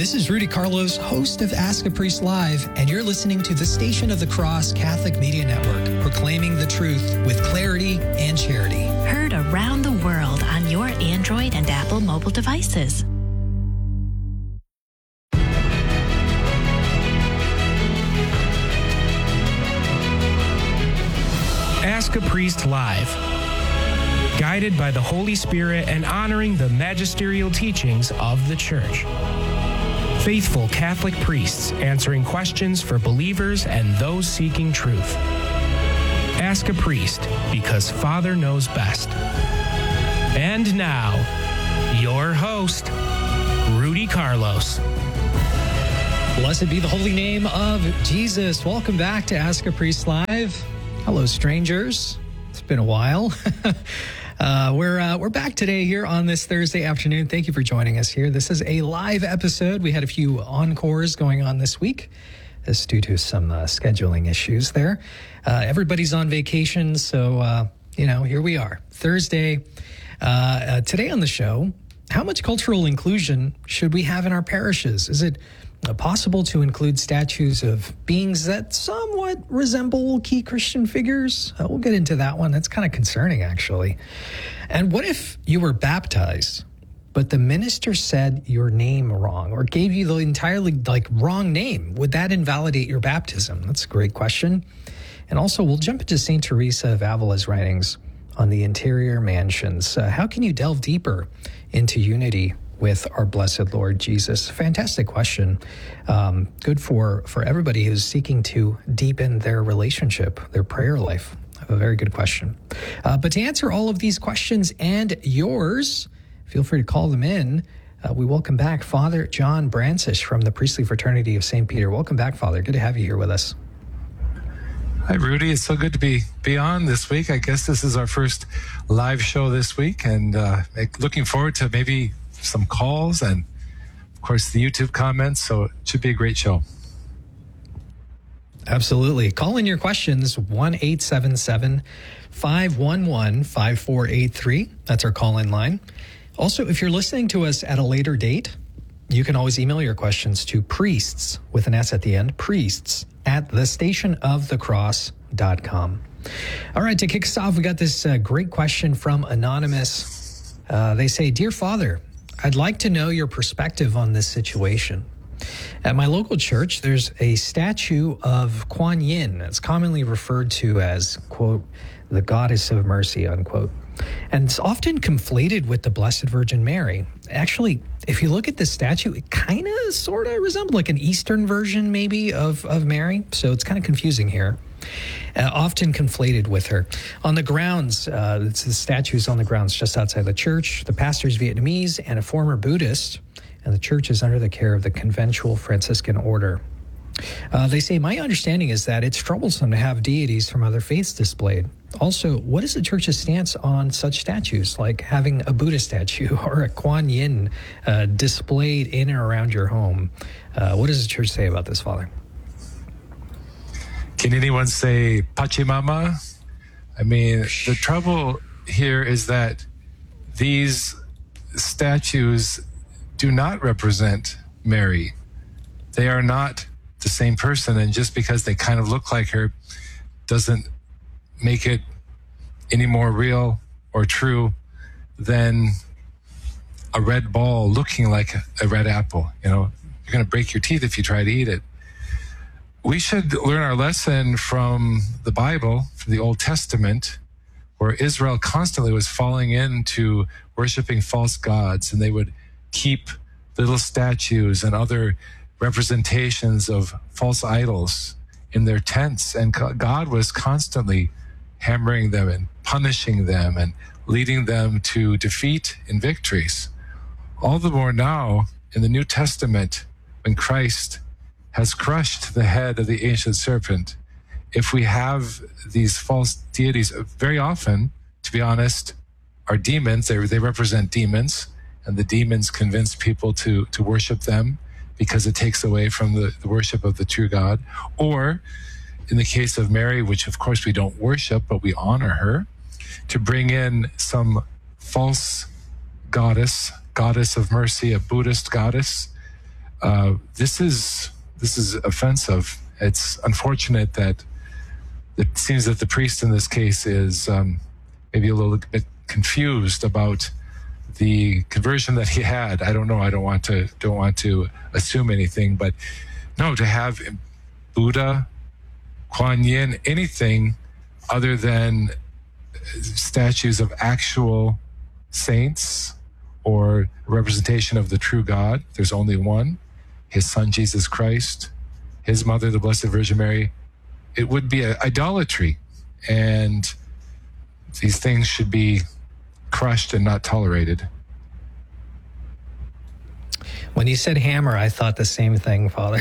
This is Rudy Carlos, host of Ask a Priest Live, and you're listening to the Station of the Cross Catholic Media Network, proclaiming the truth with clarity and charity. Heard around the world on your Android and Apple mobile devices. Ask a Priest Live. Guided by the Holy Spirit and honoring the magisterial teachings of the Church. Faithful Catholic priests answering questions for believers and those seeking truth. Ask a Priest, because Father knows best. And now, your host, Rudy Carlos. Blessed be the holy name of Jesus. Welcome back to Ask a Priest Live. Hello, strangers. It's been a while. We're back today here on this Thursday afternoon. Thank you for joining us here. This is a live episode. We had a few encores going on this week. This is due to some scheduling issues there. Everybody's on vacation, so, here we are. Thursday. Today on the show, how much cultural inclusion should we have in our parishes? Is it possible to include statues of beings that somewhat resemble key Christian figures? We'll get into that one. That's kind of concerning, actually. And what if you were baptized, but the minister said your name wrong or gave you the entirely wrong name? Would that invalidate your baptism? That's a great question. And also, we'll jump into St. Teresa of Avila's writings on the interior mansions. How can you delve deeper into unity with our blessed Lord Jesus? Fantastic question. Good for everybody who's seeking to deepen their relationship, their prayer life. A very good question. But to answer all of these questions and yours, feel free to call them in. We welcome back Father John Brancish from the Priestly Fraternity of St. Peter. Welcome back, Father. Good to have you here with us. Hi, Rudy. It's so good to be on this week. I guess this is our first live show this week, and looking forward to maybe some calls and, of course, the YouTube comments. So it should be a great show. Absolutely. Call in your questions, 1-877-511-5483. That's our call-in line. Also, if you're listening to us at a later date, you can always email your questions to priests, with an S at the end, priests at thestationofthecross.com. All right, to kick us off, we got this great question from Anonymous. They say, Dear Father, I'd like to know your perspective on this situation. At my local church, there's a statue of Kuan Yin. It's commonly referred to as, quote, the goddess of mercy, unquote. And it's often conflated with the Blessed Virgin Mary. Actually, if you look at the statue, it kind of sort of resembles like an Eastern version maybe of Mary. So it's kind of confusing here. Often conflated with her. On the grounds, the statue's on the grounds just outside the church. The pastor's Vietnamese and a former Buddhist, and the church is under the care of the Conventual Franciscan Order. They say, my understanding is that it's troublesome to have deities from other faiths displayed. Also, what is the church's stance on such statues, like having a Buddha statue or a Kuan Yin displayed in and around your home? What does the church say about this, Father? Can anyone say Pachamama? I mean, the trouble here is that these statues do not represent Mary. They are not the same person, and just because they kind of look like her doesn't make it any more real or true than a red ball looking like a red apple. You know, you're going to break your teeth if you try to eat it. We should learn our lesson from the Bible, from the Old Testament, where Israel constantly was falling into worshiping false gods, and they would keep little statues and other representations of false idols in their tents. And God was constantly hammering them and punishing them and leading them to defeat and victories. All the more now in the New Testament, when Christ has crushed the head of the ancient serpent. If we have these false deities, very often, to be honest, are demons. They represent demons, and the demons convince people to worship them because it takes away from the worship of the true God. Or, in the case of Mary, which of course we don't worship, but we honor her, to bring in some false goddess of mercy, a Buddhist goddess, This is offensive. It's unfortunate that it seems that the priest in this case is maybe a little bit confused about the conversion that he had. I don't know. I don't want to assume anything, but no, to have Buddha, Kuan Yin, anything other than statues of actual saints or a representation of the true God. There's only one, his son, Jesus Christ, his mother, the Blessed Virgin Mary. It would be idolatry, and these things should be crushed and not tolerated. When you said hammer, I thought the same thing, Father.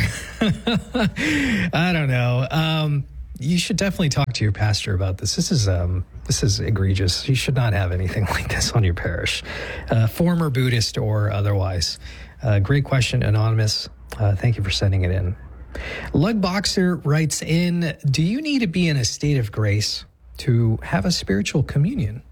I don't know. You should definitely talk to your pastor about this. This is egregious. You should not have anything like this on your parish, former Buddhist or otherwise. Great question, Anonymous. Thank you for sending it in. Lug Boxer writes in, do you need to be in a state of grace to have a spiritual communion?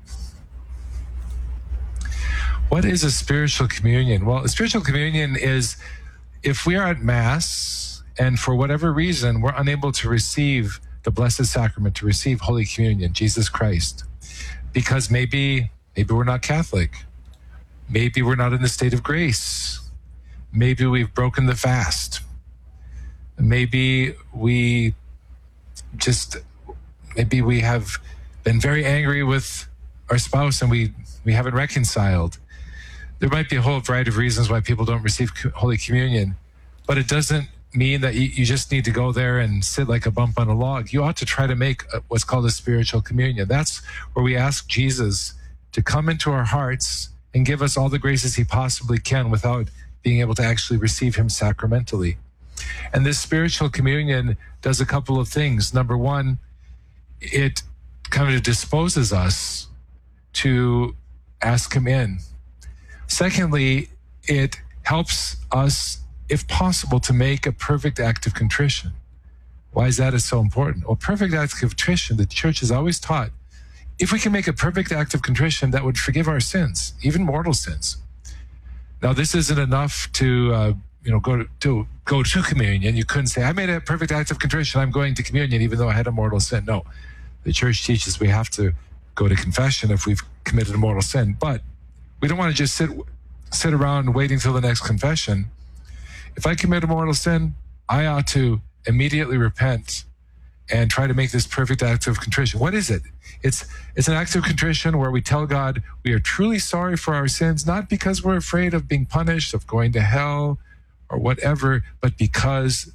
What is a spiritual communion? Well, a spiritual communion is if we are at Mass and for whatever reason we're unable to receive the Blessed Sacrament, to receive Holy Communion, Jesus Christ, because maybe we're not Catholic, maybe we're not in the state of grace, maybe we've broken the fast, maybe we have been very angry with our spouse and we haven't reconciled. There might be a whole variety of reasons why people don't receive Holy Communion, but it doesn't mean that you just need to go there and sit like a bump on a log. You ought to try to make what's called a spiritual communion. That's where we ask Jesus to come into our hearts and give us all the graces he possibly can without being able to actually receive him sacramentally. And this spiritual communion does a couple of things. Number one, it kind of disposes us to ask him in. Secondly, it helps us, if possible, to make a perfect act of contrition. Why is that so important? Well, perfect act of contrition, the church has always taught, if we can make a perfect act of contrition, that would forgive our sins, even mortal sins. Now, this isn't enough to go to communion. You couldn't say, I made a perfect act of contrition, I'm going to communion, even though I had a mortal sin. No, the church teaches we have to go to confession if we've committed a mortal sin. But we don't want to just sit around waiting till the next confession. If I commit a mortal sin, I ought to immediately repent and try to make this perfect act of contrition. What is it? It's an act of contrition where we tell God we are truly sorry for our sins, not because we're afraid of being punished, of going to hell or whatever, but because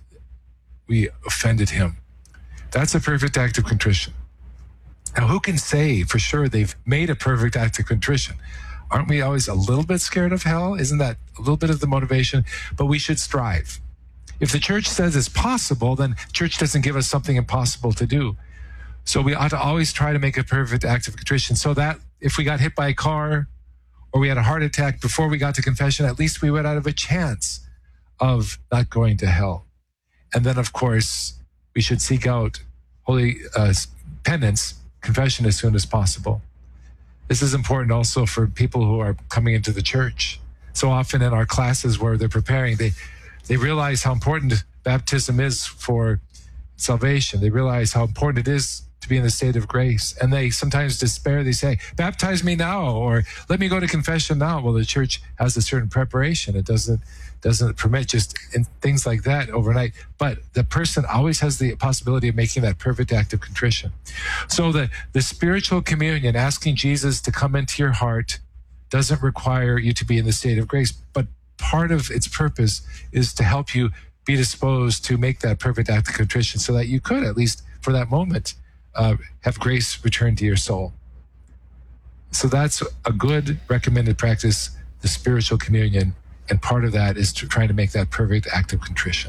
we offended him. That's a perfect act of contrition. Now, who can say for sure they've made a perfect act of contrition? Aren't we always a little bit scared of hell? Isn't that a little bit of the motivation? But we should strive. If the church says it's possible, then church doesn't give us something impossible to do. So we ought to always try to make a perfect act of contrition so that if we got hit by a car or we had a heart attack before we got to confession, at least we would have a chance of not going to hell. And then, of course, we should seek out holy penance, confession as soon as possible. This is important also for people who are coming into the church. So often in our classes where they're preparing, they realize how important baptism is for salvation. They realize how important it is to be in the state of grace. And they sometimes despair. They say, baptize me now, or let me go to confession now. Well, the church has a certain preparation. It doesn't permit just things like that overnight. But the person always has the possibility of making that perfect act of contrition. So the spiritual communion, asking Jesus to come into your heart, doesn't require you to be in the state of grace. But part of its purpose is to help you be disposed to make that perfect act of contrition so that you could, at least for that moment, have grace return to your soul. So that's a good recommended practice, the spiritual communion. And part of that is trying to make that perfect act of contrition.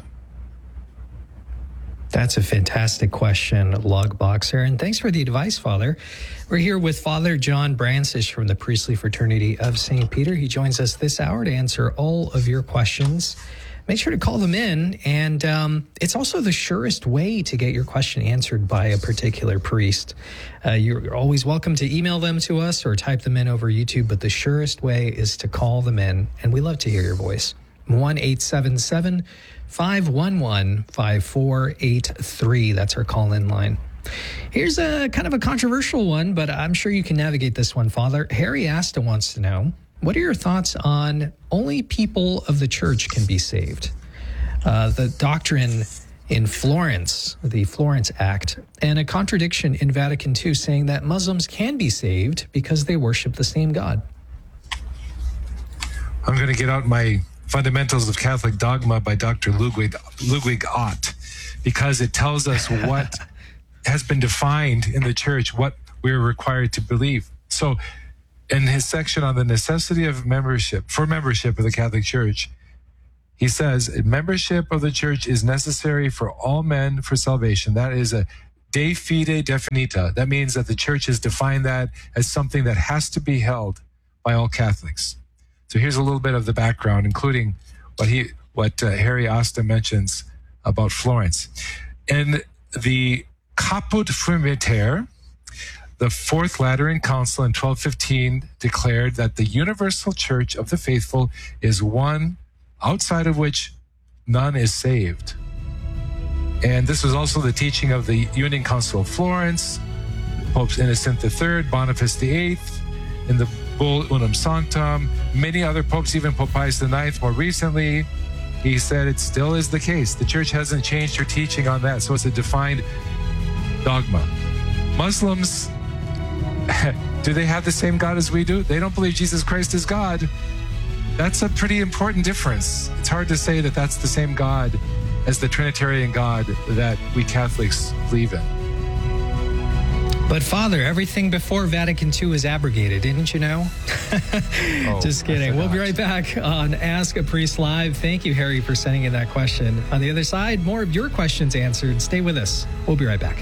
That's a fantastic question, Lug Boxer. And thanks for the advice, Father. We're here with Father John Bransish from the Priestly Fraternity of St. Peter. He joins us this hour to answer all of your questions. Make sure to call them in. And it's also the surest way to get your question answered by a particular priest. You're always welcome to email them to us or type them in over YouTube, but the surest way is to call them in. And we love to hear your voice. 1-877-511-5483. That's our call-in line. Here's a kind of a controversial one, but I'm sure you can navigate this one, Father. Harry Asta wants to know, what are your thoughts on only people of the church can be saved? The doctrine in Florence, the Florence Act, and a contradiction in Vatican II saying that Muslims can be saved because they worship the same God. I'm going to get out my Fundamentals of Catholic Dogma by Dr. Ludwig Ott, because it tells us what has been defined in the church, what we're required to believe. So in his section on the necessity of membership of the Catholic Church, he says, membership of the church is necessary for all men for salvation. That is a de fide definita. That means that the church has defined that as something that has to be held by all Catholics. So here's a little bit of the background, including what Harry Asta mentions about Florence. In the Caput Frumiter, the Fourth Lateran Council in 1215 declared that the universal church of the faithful is one outside of which none is saved. And this was also the teaching of the Union Council of Florence, Pope Innocent III, Boniface VIII, in the Bull Unum Sanctum, many other popes, even Pope Pius IX more recently. He said it still is the case. The church hasn't changed her teaching on that, so it's a defined dogma. Muslims, do they have the same God as we do? They don't believe Jesus Christ is God. That's a pretty important difference. It's hard to say that that's the same God as the Trinitarian God that we Catholics believe in. But Father, everything before Vatican II is abrogated, didn't you know? Just kidding. We'll be right back on Ask a Priest Live. Thank you, Harry, for sending in that question. On the other side, more of your questions answered. Stay with us. We'll be right back.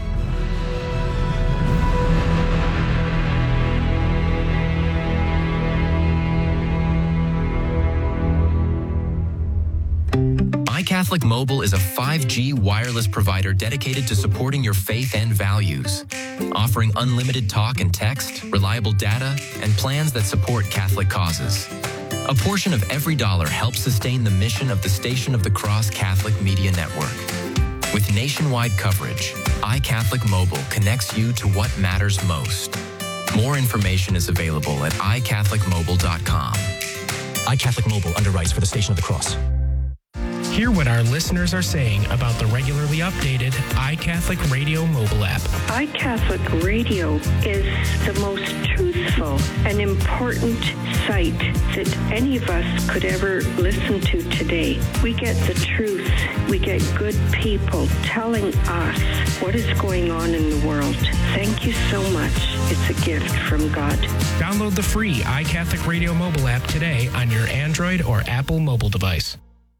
iCatholic Mobile is a 5G wireless provider dedicated to supporting your faith and values, offering unlimited talk and text, reliable data, and plans that support Catholic causes. A portion of every dollar helps sustain the mission of the Station of the Cross Catholic Media Network. With nationwide coverage, iCatholic Mobile connects you to what matters most. More information is available at iCatholicMobile.com. iCatholic Mobile underwrites for the Station of the Cross. Hear what our listeners are saying about the regularly updated iCatholic Radio mobile app. iCatholic Radio is the most truthful and important site that any of us could ever listen to today. We get the truth. We get good people telling us what is going on in the world. Thank you so much. It's a gift from God. Download the free iCatholic Radio mobile app today on your Android or Apple mobile device.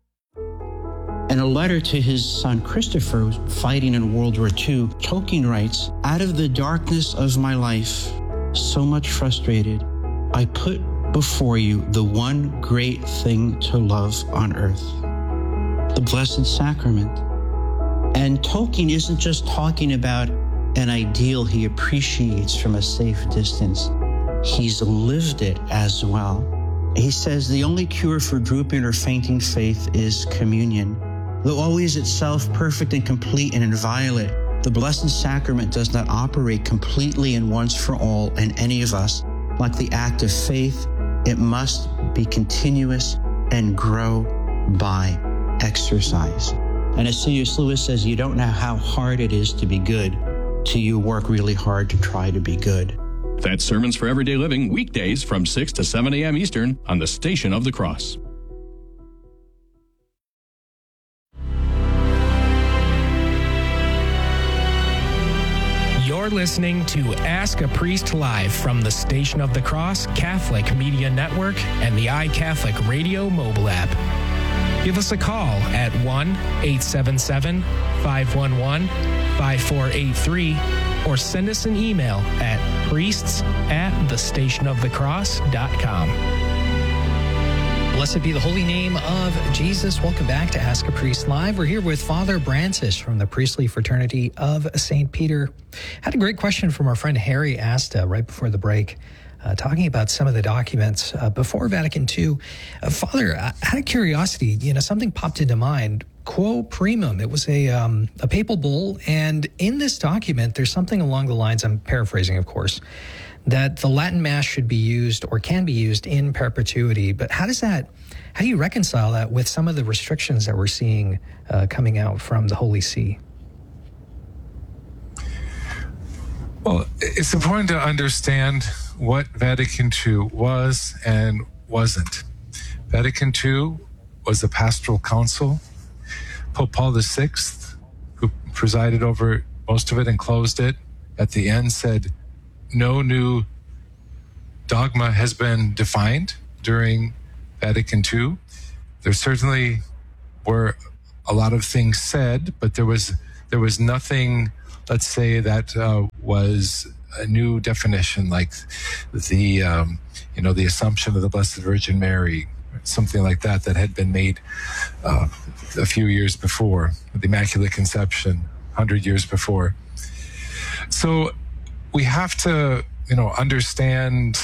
In a letter to his son Christopher, fighting in World War II, Tolkien writes, "Out of the darkness of my life, so much frustrated, I put before you the one great thing to love on earth, the Blessed Sacrament." And Tolkien isn't just talking about an ideal he appreciates from a safe distance. He's lived it as well. He says the only cure for drooping or fainting faith is communion. Though always itself perfect and complete and inviolate, the Blessed Sacrament does not operate completely and once for all in any of us. Like the act of faith, it must be continuous and grow by exercise. And as C.S. Lewis says, you don't know how hard it is to be good till you work really hard to try to be good. That's Sermons for Everyday Living, weekdays from 6 to 7 a.m. Eastern on the Station of the Cross. You're listening to Ask a Priest Live from the Station of the Cross Catholic Media Network and the iCatholic Radio mobile app. Give us a call at 1-877-511-5483 or send us an email at priests@thestationofthecross.com. Blessed be the holy name of Jesus. Welcome back to Ask a Priest Live. We're here with Father Brancis from the Priestly Fraternity of St. Peter. Had a great question from our friend Harry Asta right before the break. talking about some of the documents before Vatican II. Father, out of curiosity, something popped into mind. Quo primum. It was a papal bull, and in this document, there's something along the lines, I'm paraphrasing, of course, that the Latin Mass should be used or can be used in perpetuity. But how do you reconcile that with some of the restrictions that we're seeing coming out from the Holy See? Well, it's important to understand what Vatican II was and wasn't. Vatican II was a pastoral council. Pope Paul VI, who presided over most of it and closed it, at the end said, no new dogma has been defined during Vatican II. There certainly were a lot of things said, but there was nothing, let's say, that was a new definition, like the assumption of the Blessed Virgin Mary, something like that had been made a few years before, the Immaculate Conception, 100 years before. So we have to, understand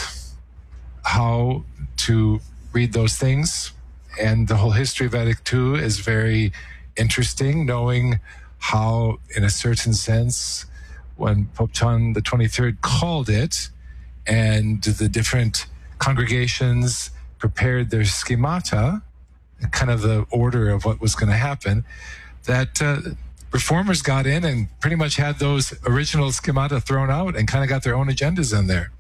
how to read those things. And the whole history of Vatican II is very interesting, knowing how, in a certain sense, when Pope John the 23rd called it, and the different congregations prepared their schemata, kind of the order of what was going to happen, that reformers got in and pretty much had those original schemata thrown out and kind of got their own agendas in there.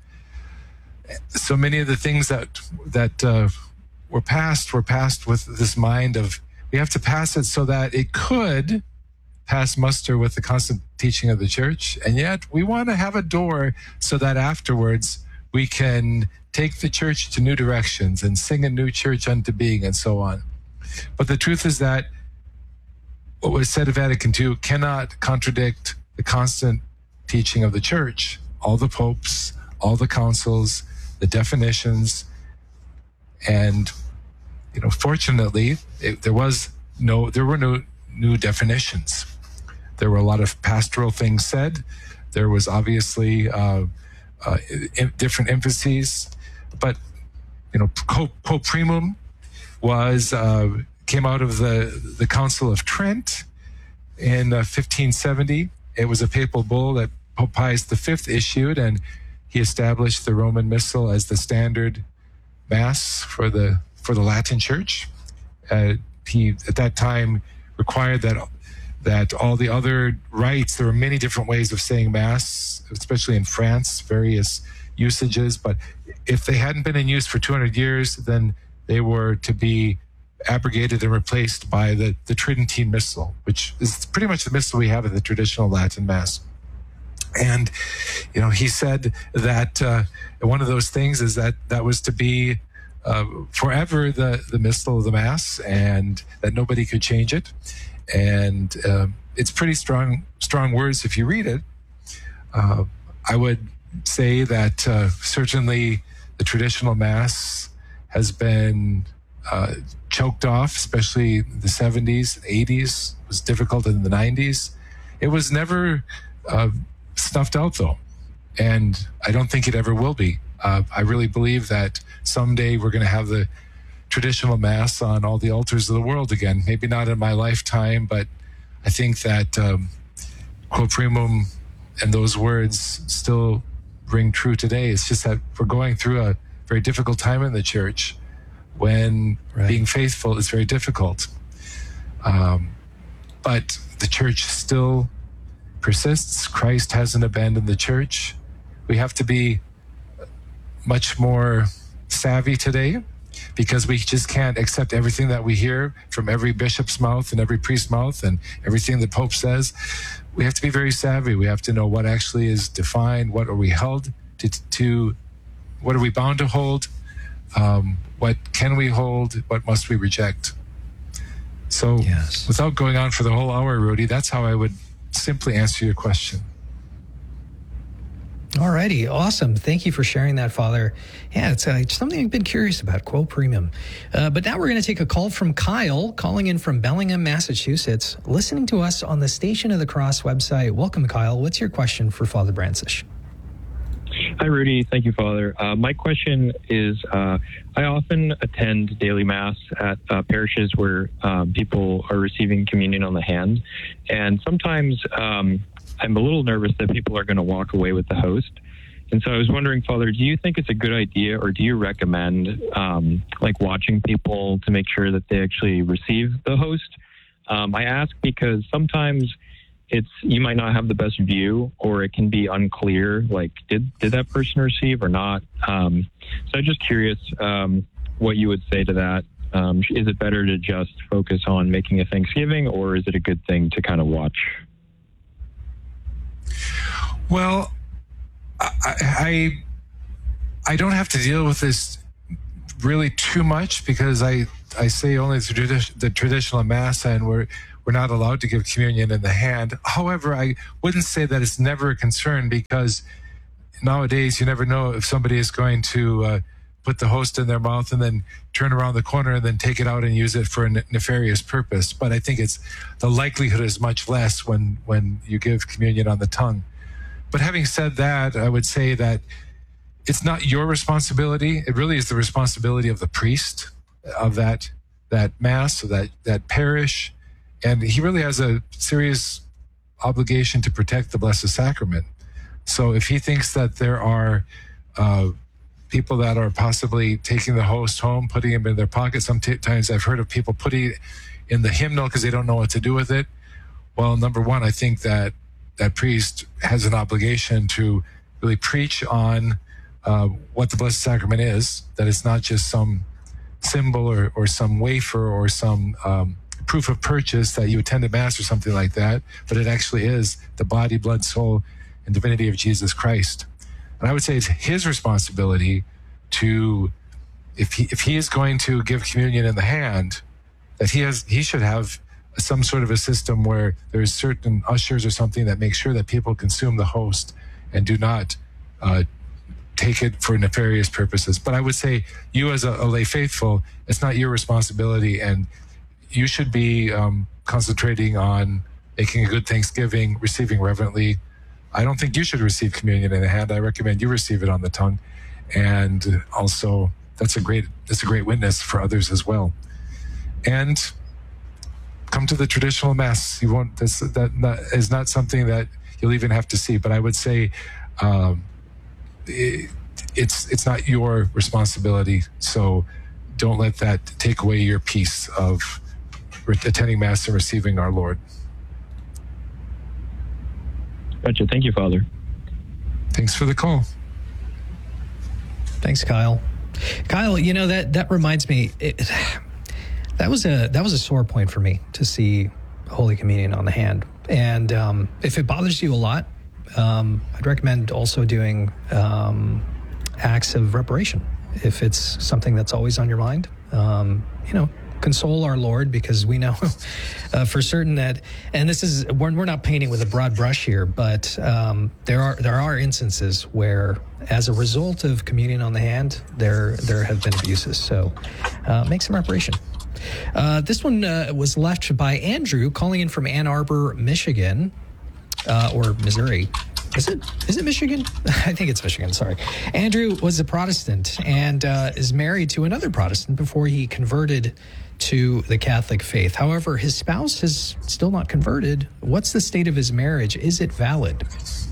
So many of the things that were passed with this mind of, we have to pass it so that it could pass muster with the constant teaching of the church. And yet we want to have a door so that afterwards we can take the church to new directions and sing a new church unto being and so on. But the truth is that what was said of Vatican II cannot contradict the constant teaching of the church. All the popes, all the councils, the definitions, and fortunately, there were no new definitions. There were a lot of pastoral things said. There was obviously different emphases, but quo primum came out of the Council of Trent in 1570. It was a papal bull that Pope Pius V issued, and he established the Roman Missal as the standard Mass for the Latin Church. He at that time required that all the other rites, there were many different ways of saying Mass, especially in France, various usages, but if they hadn't been in use for 200 years, then they were to be abrogated and replaced by the Tridentine Missal, which is pretty much the Missal we have in the traditional Latin Mass. And, he said that one of those things is that was to be forever the Missal of the Mass, and that nobody could change it. And it's pretty strong words if you read it. I would say that certainly the traditional Mass has been choked off, especially the 70s, 80s. It was difficult in the 90s. It was never snuffed out, though, and I don't think it ever will be. I really believe that someday we're going to have the traditional Mass on all the altars of the world again. Maybe not in my lifetime, but I think that quo primum and those words still ring true today. It's just that we're going through a very difficult time in the church when being faithful is very difficult. But the church still persists. Christ hasn't abandoned the church. We have to be much more savvy today, because we just can't accept everything that we hear from every bishop's mouth and every priest's mouth and everything the Pope says. We have to be very savvy. We have to know what actually is defined, what are we held to what are we bound to hold, what can we hold, what must we reject. So without going on for the whole hour, Rudy, that's how I would simply answer your question. All righty. Awesome. Thank you for sharing that, Father. Yeah, it's something I've been curious about, quo primum. But now we're going to take a call from Kyle, calling in from Bellingham, Massachusetts, listening to us on the Station of the Cross website. Welcome, Kyle. What's your question for Father Brancisz? Hi, Rudy. Thank you, Father. My question is, I often attend daily Mass at parishes where people are receiving communion on the hand. And sometimes I'm a little nervous that people are going to walk away with the host. And so I was wondering, Father, do you think it's a good idea, or do you recommend watching people to make sure that they actually receive the host? I ask because sometimes you might not have the best view, or it can be unclear, like, did that person receive or not? So I'm just curious what you would say to that. Is it better to just focus on making a Thanksgiving, or is it a good thing to kind of watch? Well, I don't have to deal with this really too much, because I say only the traditional Mass, and we're not allowed to give communion in the hand. However, I wouldn't say that it's never a concern, because nowadays you never know if somebody is going to put the host in their mouth and then turn around the corner and then take it out and use it for a nefarious purpose. But I think the likelihood is much less when you give communion on the tongue. But having said that, I would say that it's not your responsibility. It really is the responsibility of the priest of that Mass, of that parish. And he really has a serious obligation to protect the Blessed Sacrament. So if he thinks that there are people that are possibly taking the host home, putting him in their pocket, sometimes I've heard of people putting it in the hymnal because they don't know what to do with it. Well, number one, I think that priest has an obligation to really preach on what the Blessed Sacrament is, that it's not just some symbol or some wafer or some proof of purchase that you attend a Mass or something like that, but it actually is the body, blood, soul, and divinity of Jesus Christ. And I would say it's his responsibility to, if he is going to give communion in the hand, that he should have some sort of a system where there's certain ushers or something that make sure that people consume the host and do not take it for nefarious purposes. But I would say you as a lay faithful, it's not your responsibility, and you should be concentrating on making a good Thanksgiving, receiving reverently. I don't think you should receive communion in the hand. I recommend you receive it on the tongue. And also, that's a great witness for others as well. And come to the traditional Mass. You won't. That is not something that you'll even have to see. But I would say it's not your responsibility. So don't let that take away your peace of attending Mass and receiving our Lord. Gotcha. Thank you, Father. Thanks for the call. Thanks, Kyle. Kyle, that reminds me. That was a sore point for me to see Holy Communion on the hand. And if it bothers you a lot, I'd recommend also doing acts of reparation. If it's something that's always on your mind, console our Lord, because we know for certain that, and this is, we're not painting with a broad brush here, but there are instances where, as a result of communion on the hand, there have been abuses. So make some reparation. This one was left by Andrew, calling in from Ann Arbor, Michigan, or Missouri. Is it Michigan? I think it's Michigan, sorry. Andrew was a Protestant and is married to another Protestant before he converted to the Catholic faith. However, his spouse has still not converted. What's the state of his marriage? Is it valid?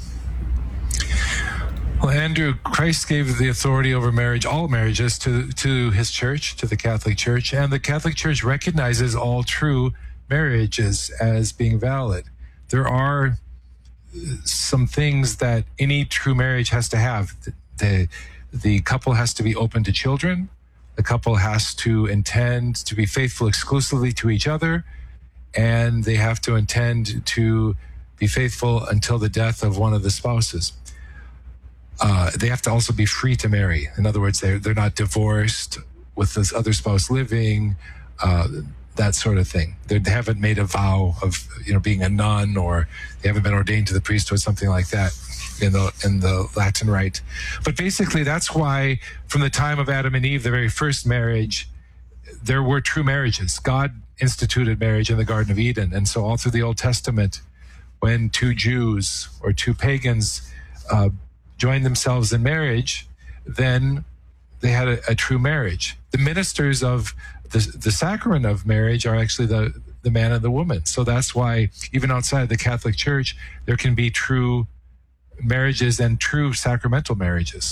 Well, Andrew, Christ gave the authority over marriage, all marriages, to his church, to the Catholic Church, and the Catholic Church recognizes all true marriages as being valid. There are some things that any true marriage has to have. The couple has to be open to children. The couple has to intend to be faithful exclusively to each other, and they have to intend to be faithful until the death of one of the spouses. They have to also be free to marry. In other words, they're not divorced with this other spouse living, that sort of thing. They haven't made a vow of being a nun, or they haven't been ordained to the priesthood, something like that in the Latin rite. But basically, that's why from the time of Adam and Eve, the very first marriage, there were true marriages. God instituted marriage in the Garden of Eden, and so all through the Old Testament, when two Jews or two pagans joined themselves in marriage, then they had a true marriage. The ministers of the sacrament of marriage are actually the man and the woman. So that's why even outside the Catholic Church, there can be true marriages and true sacramental marriages.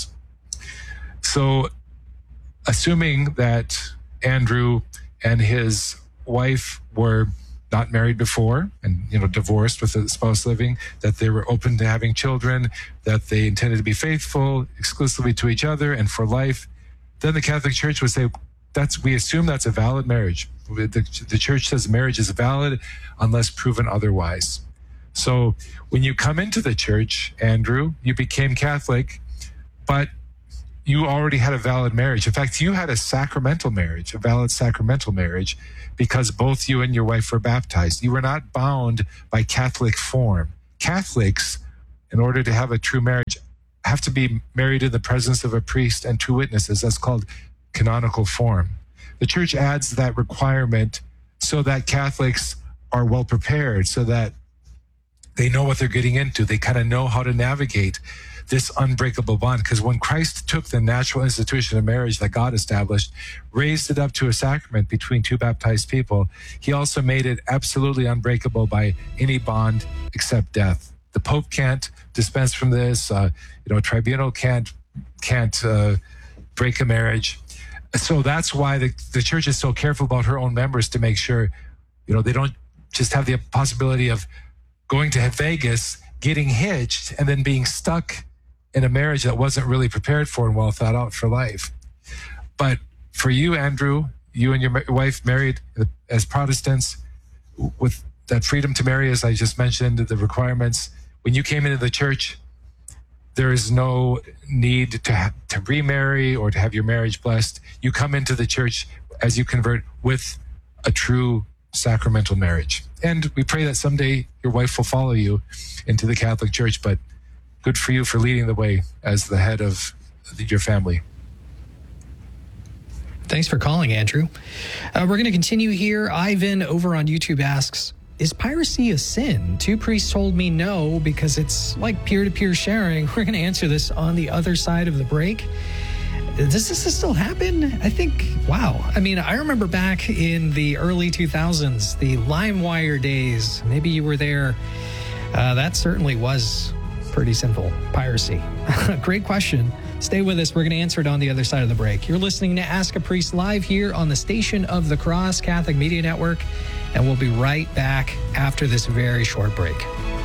So assuming that Andrew and his wife were not married before and, divorced with a spouse living, that they were open to having children, that they intended to be faithful exclusively to each other and for life, then the Catholic Church would say, we assume that's a valid marriage. The Church says marriage is valid unless proven otherwise. So when you come into the Church, Andrew, you became Catholic, but you already had a valid marriage. In fact, you had a sacramental marriage, a valid sacramental marriage, because both you and your wife were baptized. You were not bound by Catholic form. Catholics, in order to have a true marriage, have to be married in the presence of a priest and two witnesses. That's called canonical form. The Church adds that requirement so that Catholics are well prepared, so that they know what they're getting into. They kind of know how to navigate this unbreakable bond. Because when Christ took the natural institution of marriage that God established, raised it up to a sacrament between two baptized people, he also made it absolutely unbreakable by any bond except death. The Pope can't dispense from this. A tribunal can't break a marriage. So that's why the Church is so careful about her own members to make sure, they don't just have the possibility of going to Vegas, getting hitched, and then being stuck in a marriage that wasn't really prepared for and well thought out for life. But for you, Andrew, you and your wife married as Protestants with that freedom to marry, as I just mentioned, the requirements. When you came into the Church, there is no need to remarry or to have your marriage blessed. You come into the Church as you convert with a true sacramental marriage. And we pray that someday your wife will follow you into the Catholic Church, but good for you for leading the way as the head of your family. Thanks for calling, Andrew. We're going to continue here. Ivan over on YouTube asks, is piracy a sin? Two priests told me no because it's like peer-to-peer sharing. We're going to answer this on the other side of the break. Does this still happen? I think, wow. I mean, I remember back in the early 2000s, the LimeWire days. Maybe you were there. That certainly was pretty simple. Piracy. Great question. Stay with us. We're going to answer it on the other side of the break. You're listening to Ask a Priest live here on the Station of the Cross Catholic Media Network, and we'll be right back after this very short break.